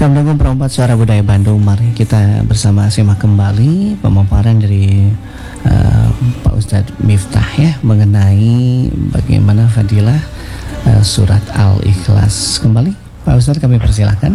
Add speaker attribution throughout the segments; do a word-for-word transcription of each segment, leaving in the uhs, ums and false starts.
Speaker 1: Kami mendukung perempat suara budaya Bandung. Mari kita bersama simak kembali pemaparan dari uh, Pak Ustadz Miftah ya, mengenai bagaimana fadilah uh, surat Al-Ikhlas. Kembali Pak Ustadz, kami persilahkan.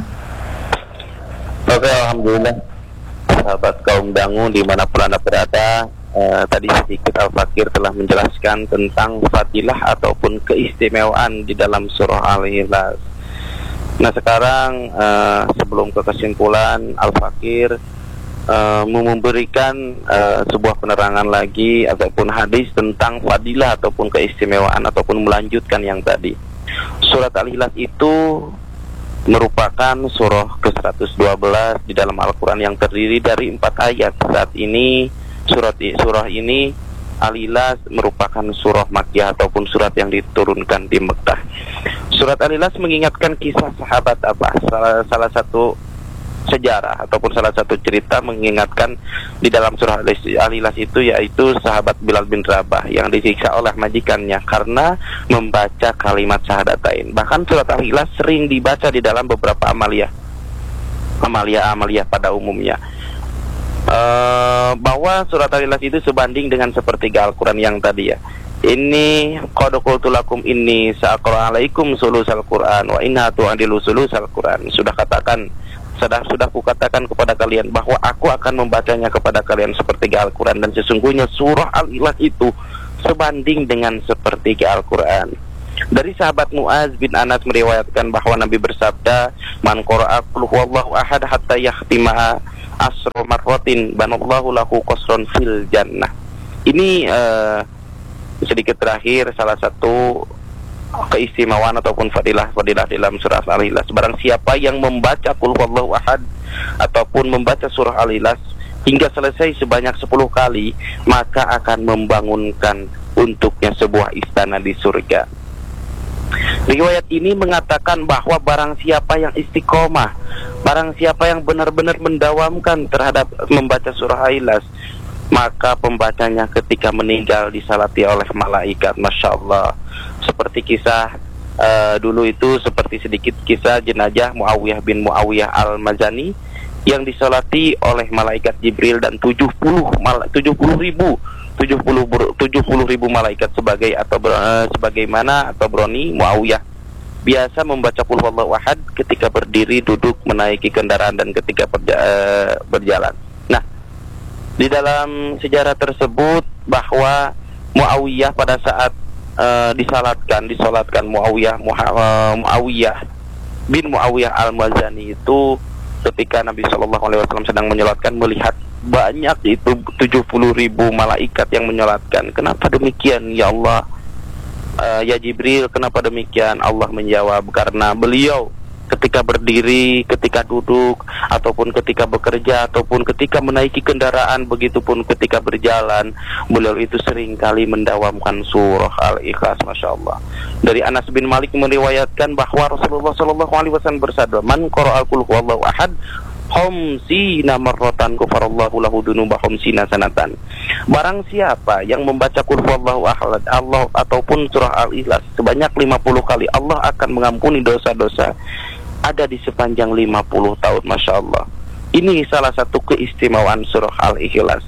Speaker 2: Oke, alhamdulillah sahabat kaum dangu dimanapun anda berada. Uh, tadi sedikit Al-Fakir telah menjelaskan tentang fadilah ataupun keistimewaan di dalam surah Al-Ikhlas. Nah sekarang uh, sebelum ke kesimpulan, Al-Fakir uh, memberikan uh, sebuah penerangan lagi ataupun hadis tentang fadilah ataupun keistimewaan ataupun melanjutkan yang tadi. Surat Al-Ikhlas itu merupakan surah ke seratus dua belas di dalam Al-Quran yang terdiri dari empat ayat. Saat ini surat surah ini Al-Ikhlas merupakan surah Makkiyah ataupun surat yang diturunkan di Mekkah. Surat Al-Ikhlas mengingatkan kisah sahabat apa? Salah, salah satu sejarah ataupun salah satu cerita mengingatkan di dalam surah Al-Ikhlas itu, yaitu sahabat Bilal bin Rabah yang disiksa oleh majikannya karena membaca kalimat syahadatain. Bahkan surat Al-Ikhlas sering dibaca di dalam beberapa amaliyah amaliyah-amaliyah pada umumnya. Uh, bahwa surat Al-Ikhlas itu sebanding dengan sepertiga Al-Quran yang tadi ya. Ini qad qultu lakum inni sa'aqra alaikum sulusal Quran wa inna tu'adilu sulusal Quran. Sudah katakan, sudah sudah kukatakan kepada kalian bahwa aku akan membacanya kepada kalian sepertiga Al-Quran, dan sesungguhnya surah Al-Ikhlas itu sebanding dengan sepertiga Al-Quran. Dari sahabat Muaz bin Anas meriwayatkan bahwa Nabi bersabda, man qara'a qul huwallahu ahad hatta yahtima asro marrotin banallahu lahu qasron fil jannah. Ini uh, sedikit terakhir salah satu keistimewaan ataupun fadilah-fadilah dalam surah Al-Ikhlas. Barang siapa yang membaca qul huwallahu ahad ataupun membaca surah Al-Ikhlas hingga selesai sebanyak sepuluh kali, maka akan membangunkan untuknya sebuah istana di surga. Riwayat ini mengatakan bahwa barang siapa yang istiqomah, barang siapa yang benar-benar mendawamkan terhadap membaca surah Al-Ikhlas, maka pembacanya ketika meninggal disalati oleh malaikat. Masya Allah. Seperti kisah uh, dulu itu, seperti sedikit kisah jenazah Muawiyah bin Muawiyah al-Mazani yang disalati oleh malaikat Jibril dan tujuh puluh ribu tujuh puluh ribu malaikat sebagai atau uh, sebagaimana atau broni Muawiyah biasa membaca qul huwallahu ahad ketika berdiri, duduk, menaiki kendaraan dan ketika berja, uh, berjalan. Nah, di dalam sejarah tersebut bahwa Muawiyah pada saat uh, disalatkan, disolatkan Muawiyah Muha, Muawiyah bin Muawiyah al-Mazani itu, ketika Nabi shallallahu alaihi wasallam sedang menyolatkan, melihat banyak itu tujuh puluh ribu malaikat yang menyolatkan. Kenapa demikian ya Allah? Uh, ya Jibril, kenapa demikian? Allah menjawab, karena beliau ketika berdiri, ketika duduk, ataupun ketika bekerja, ataupun ketika menaiki kendaraan, begitupun ketika berjalan, beliau itu sering kali mendawamkan surah Al-Ikhlas. Masya Allah. Dari Anas bin Malik meriwayatkan bahwa Rasulullah shallallahu alaihi wasallam bersabda, man qara'al qul huwallahu ahad khamsina marratan ghafarallahu lahu dunuba khamsina sanatan. Barang siapa yang membaca qul huwallahu ahad Allah ataupun surah Al-Ikhlas sebanyak lima puluh kali, Allah akan mengampuni dosa-dosa ada di sepanjang lima puluh tahun. Masya Allah. Ini salah satu keistimewaan surah Al-Ikhlas.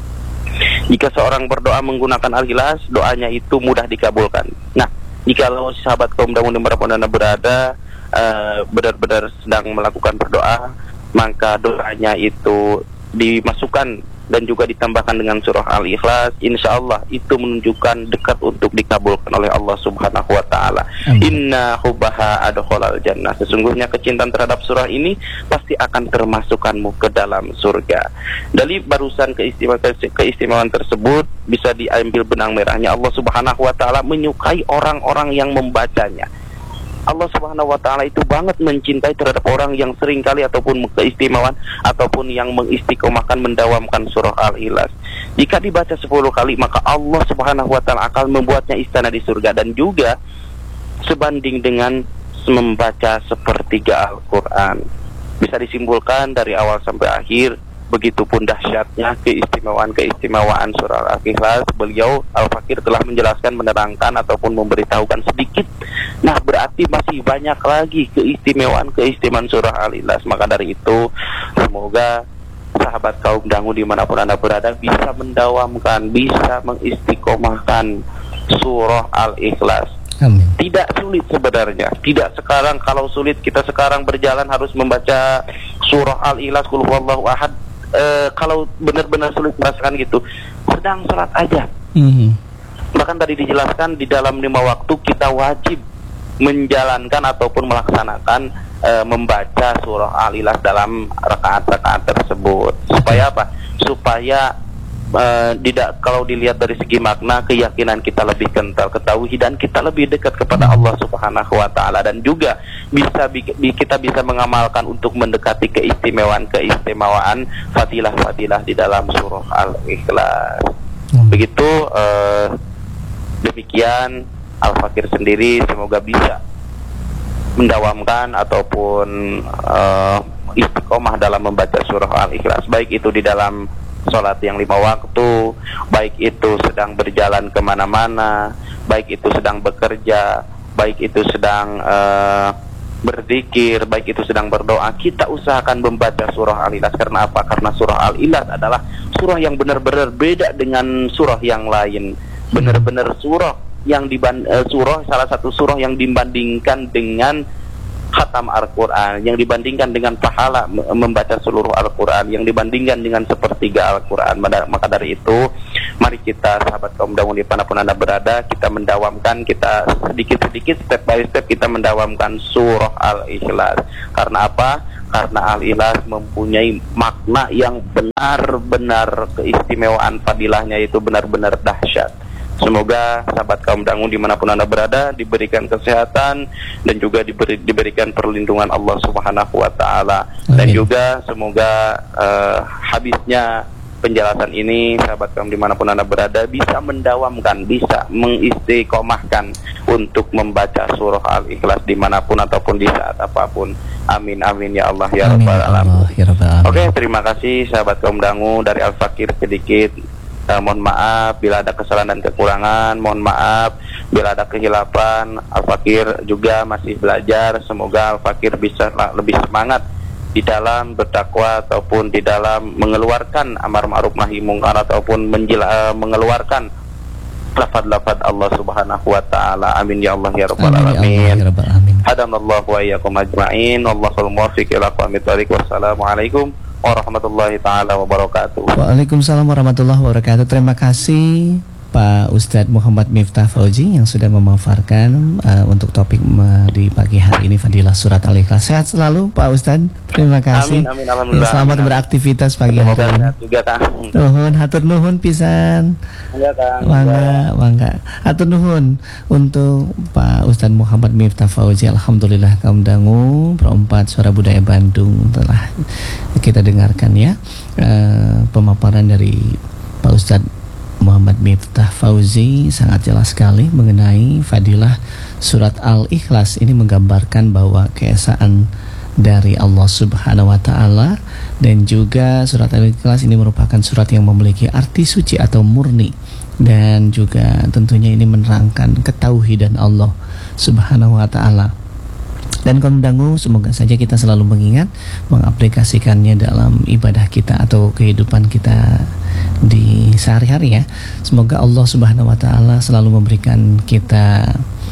Speaker 2: Jika seorang berdoa menggunakan Al-Ikhlas, doanya itu mudah dikabulkan. Nah, jika sahabat kaum dangu dimanapun anda berada uh, benar-benar sedang melakukan berdoa, maka doanya itu dimasukkan dan juga ditambahkan dengan surah Al-Ikhlas, insya Allah itu menunjukkan dekat untuk dikabulkan oleh Allah Subhanahu wa ta'ala. Inna hubbaha adkhalal jannah. Sesungguhnya kecintaan terhadap surah ini pasti akan termasukkanmu ke dalam surga. Dari barusan keistimewaan, keistimewaan tersebut bisa diambil benang merahnya. Allah Subhanahu wa ta'ala menyukai orang-orang yang membacanya. Allah Subhanahu wa ta'ala itu banget mencintai terhadap orang yang seringkali ataupun keistimewaan ataupun yang mengistiqomahkan mendawamkan surah Al-Ikhlas. Jika dibaca sepuluh kali, maka Allah Subhanahu wa ta'ala akan membuatnya istana di surga, dan juga sebanding dengan membaca sepertiga Al-Quran. Bisa disimpulkan dari awal sampai akhir begitupun dahsyatnya keistimewaan-keistimewaan surah Al-Ikhlas, beliau Al-Fakir telah menjelaskan, menerangkan ataupun memberitahukan sedikit. Nah, berarti masih banyak lagi keistimewaan-keistimewaan surah Al-Ikhlas. Maka dari itu, semoga sahabat kaum dangu dimanapun Anda berada bisa mendawamkan, bisa mengistiqomahkan surah Al-Ikhlas.
Speaker 1: Amin.
Speaker 2: Tidak sulit sebenarnya. Tidak sekarang, kalau sulit kita sekarang berjalan harus membaca surah Al-Ikhlas, Qul huwallahu ahad. E, kalau benar-benar sulit merasakan gitu, sedang sholat aja.
Speaker 1: Mm-hmm.
Speaker 2: Bahkan tadi dijelaskan di dalam lima waktu kita wajib menjalankan ataupun melaksanakan e, membaca surah Al-Ikhlas dalam rakaat-rakaat tersebut. Supaya apa? Supaya Uh, tidak, kalau dilihat dari segi makna, keyakinan kita lebih kental, ketauhidan kita lebih dekat kepada Allah Subhanahu wa taala, dan juga bisa bi- kita bisa mengamalkan untuk mendekati keistimewaan-keistimewaan fadilah-fadilah di dalam surah Al-Ikhlas. Hmm. Begitu uh, demikian Al-Fakir sendiri semoga bisa mendawamkan ataupun uh, istiqomah dalam membaca surah Al-Ikhlas, baik itu di dalam sholat yang lima waktu, baik itu sedang berjalan kemana-mana, baik itu sedang bekerja, baik itu sedang uh, berzikir, baik itu sedang berdoa. Kita usahakan membaca surah Al-Ikhlas. Karena apa? Karena surah Al-Ikhlas adalah surah yang benar-benar beda dengan surah yang lain. Benar-benar surah yang diban- uh, surah salah satu surah yang dibandingkan dengan khatam Al-Quran, yang dibandingkan dengan pahala membaca seluruh Al-Quran, yang dibandingkan dengan sepertiga Al-Quran. Maka dari itu, mari kita sahabat kaum dangu dimanapun Anda berada, kita mendawamkan, kita sedikit-sedikit, step by step kita mendawamkan surah Al-Ikhlas. Karena apa? Karena Al-Ikhlas mempunyai makna yang benar-benar keistimewaan fadilahnya itu benar-benar dahsyat. Semoga sahabat kaum dangu dimanapun Anda berada diberikan kesehatan dan juga diberi, diberikan perlindungan Allah Subhanahu wa taala. Dan juga semoga uh, habisnya penjelasan ini sahabat kaum dimanapun Anda berada bisa mendawamkan, bisa mengistiqomahkan untuk membaca surah Al-Ikhlas dimanapun ataupun di saat apapun. Amin amin ya Allah ya rabbal alamin. Oke, terima kasih sahabat kaum dangu. Dari Al-Fakir sedikit Uh, mohon maaf bila ada kesalahan dan kekurangan, mohon maaf bila ada kehilapan. Al-Fakir juga masih belajar. Semoga Al-Fakir bisa lebih semangat di dalam bertakwa ataupun di dalam mengeluarkan amar ma'ruf nahi mungkar ataupun menjela, uh, mengeluarkan lafaz-lafaz Allah Subhanahu wa taala. Amin ya Allah ya rabbal alamin. Hadanallahu wa iyyakum ajma'in. Wallahul muwaffiq ila aqwamit thoriq. Wassalamualaikum warahmatullahi ta'ala wabarakatuh.
Speaker 1: Waalaikumsalam warahmatullahi wabarakatuh. Terima kasih Pak Ustadz Muhammad Miftah Fauzi yang sudah memaparkan uh, untuk topik uh, di pagi hari ini Fadilah Surat Al-Ikhlas. Sehat selalu Pak Ustadz. Terima kasih.
Speaker 2: Amin, amin, alhamdulillah.
Speaker 1: Ya, selamat amin, beraktivitas pagi hari ini.
Speaker 2: Juga Kang.
Speaker 1: Nuhun, hatur nuhun pisan.
Speaker 2: Ya Kang.
Speaker 1: Mangga, mangga. Hatur nuhun untuk Pak Ustadz Muhammad Miftah Fauzi. Alhamdulillah kaum dangu Perempat Suara Budaya Bandung telah kita dengarkan ya uh, pemaparan dari Pak Ustadz Muhammad Miftah Fauzi sangat jelas sekali mengenai fadilah surat Al-Ikhlas. Ini menggambarkan bahwa keesaan dari Allah Subhanahu wa taala, dan juga surat Al-Ikhlas ini merupakan surat yang memiliki arti suci atau murni, dan juga tentunya ini menerangkan ketauhidan Allah Subhanahu wa taala. Dan kaum dangu, semoga saja kita selalu mengingat, mengaplikasikannya dalam ibadah kita atau kehidupan kita di sehari-hari ya. Semoga Allah Subhanahu wa taala selalu memberikan kita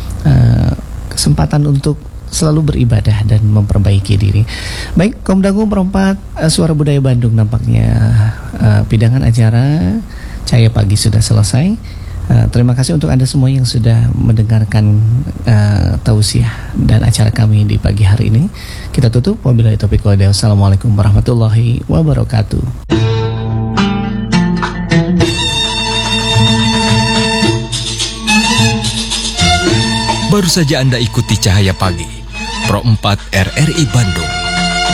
Speaker 1: uh, kesempatan untuk selalu beribadah dan memperbaiki diri. Baik, kaum dangu Perempat uh, Suara Budaya Bandung, nampaknya uh, pidangan acara Cahaya Pagi sudah selesai. Uh, terima kasih untuk Anda semua yang sudah mendengarkan uh, tausiah dan acara kami di pagi hari ini. Kita tutup. Wabillahi taufiq wal hidayah. Wassalamualaikum warahmatullahi wabarakatuh.
Speaker 3: Baru saja Anda ikuti Cahaya Pagi Pro empat R R I Bandung